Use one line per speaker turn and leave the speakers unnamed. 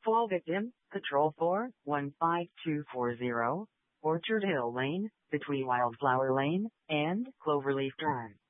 Fall victim, Patrol 415240, Orchard Hill Lane, between Wildflower Lane and Cloverleaf Drive.